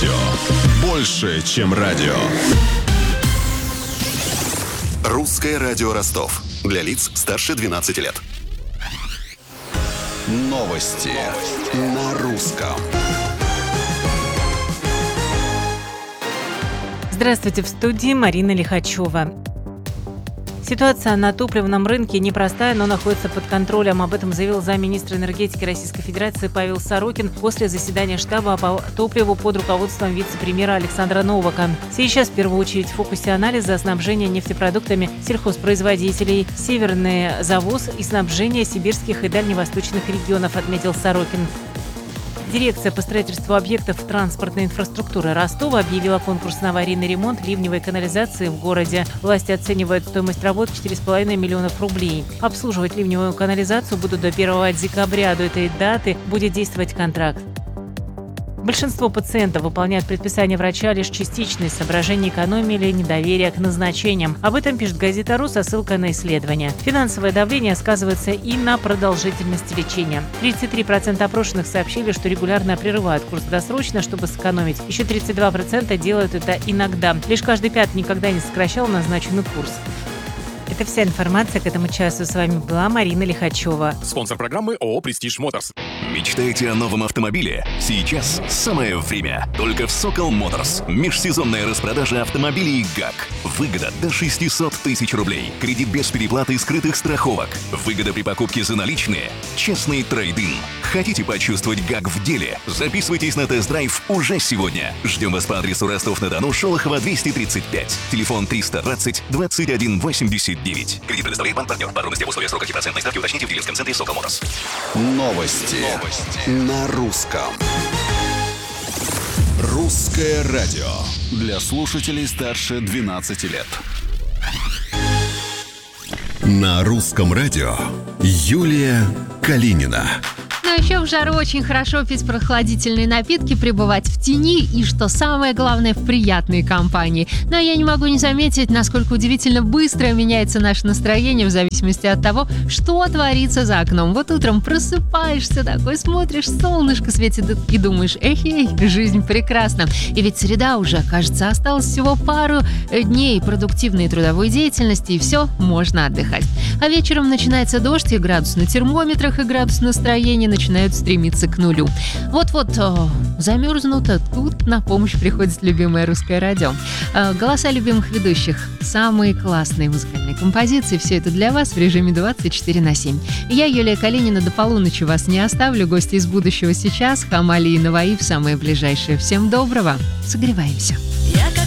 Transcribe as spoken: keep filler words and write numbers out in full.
радио. Больше, чем радио. Русское радио Ростов. Для лиц старше двенадцати лет. Новости на русском. Здравствуйте, в студии Марина Лихачева. Ситуация на топливном рынке непростая, но находится под контролем. Об этом заявил замминистра энергетики Российской Федерации Павел Сорокин после заседания штаба по топливу под руководством вице-премьера Александра Новака. Сейчас в первую очередь в фокусе анализа снабжения нефтепродуктами сельхозпроизводителей, северный завоз и снабжение сибирских и дальневосточных регионов, отметил Сорокин. Дирекция по строительству объектов транспортной инфраструктуры Ростова объявила конкурс на аварийный ремонт ливневой канализации в городе. Власти оценивают стоимость работ в четыре с половиной миллионов рублей. Обслуживать ливневую канализацию будут до первого декабря. До этой даты будет действовать контракт. Большинство пациентов выполняют предписания врача лишь частично из соображений экономии или недоверия к назначениям. Об этом пишет газета «Ру» со ссылкой на исследование. Финансовое давление сказывается и на продолжительности лечения. тридцать три процента опрошенных сообщили, что регулярно прерывают курс досрочно, чтобы сэкономить. Еще тридцать два процента делают это иногда. Лишь каждый пятый никогда не сокращал назначенный курс. Это вся информация к этому часу. С вами была Марина Лихачева. Спонсор программы ООО «Престиж Моторс». Мечтаете о новом автомобиле? Сейчас самое время. Только в Сокол Моторс. Межсезонная распродажа автомобилей ГАК. Выгода до шестьсот тысяч рублей. Кредит без переплаты и скрытых страховок. Выгода при покупке за наличные. Честный трейд-ин. Хотите почувствовать ГАК в деле? Записывайтесь на тест-драйв уже сегодня. Ждем вас по адресу Ростов-на-Дону, Шолохова, двести тридцать пять. Телефон триста двадцать двадцать один восемьдесят девять. Кредит предоставляет банк-партнер. Подробности в условиях срока и процентной ставки уточните в дилерском центре Сокол Моторс. Новости, Новости на русском. Русское радио для слушателей старше двенадцати лет. На русском радио Юлия Калинина. Но еще в жару очень хорошо пить прохладительные напитки, пребывать в тени и, что самое главное, в приятной компании. Но я не могу не заметить, насколько удивительно быстро меняется наше настроение в зависимости от того, что творится за окном. Вот утром просыпаешься такой, смотришь, солнышко светит и думаешь: эхей, жизнь прекрасна. И ведь среда уже, кажется, осталось всего пару дней продуктивной трудовой деятельности, и все, можно отдыхать. А вечером начинается дождь, и градус на термометрах, и градус настроения начинают стремиться к нулю. Вот-вот о, замерзнут, а тут на помощь приходит любимое русское радио. Э, голоса любимых ведущих, самые классные музыкальные композиции. Все это для вас в режиме двадцать четыре на семь. Я, Юлия Калинина, до полуночи вас не оставлю. Гости из будущего сейчас, Хамали и Наваи в самое ближайшее. Всем доброго. Согреваемся.